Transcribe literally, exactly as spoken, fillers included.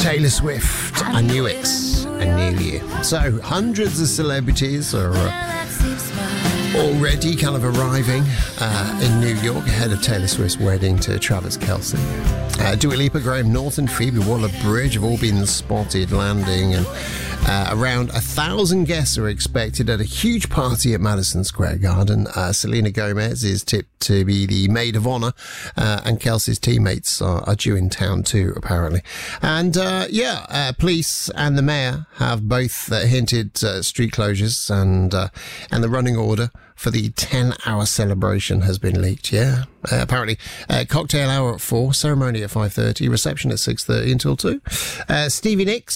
Taylor Swift, I Knew It, I Knew You. So, hundreds of celebrities are uh, already kind of arriving uh, in New York ahead of Taylor Swift's wedding to Travis Kelce. Uh, Dua Lipa, Graham Norton, Phoebe Waller-Bridge have all been spotted landing, and uh, around a thousand guests are expected at a huge party at Madison Square Garden. Uh, Selena Gomez is tipped to be the maid of honor, uh, and Kelsey's teammates are, are due in town too, apparently. And uh, yeah, uh, police and the mayor have both uh, hinted uh, street closures, and uh, and the running order for the ten-hour celebration has been leaked. Yeah, uh, apparently uh, cocktail hour at four, ceremony at five thirty, reception at six thirty until two. Uh, Stevie Nicks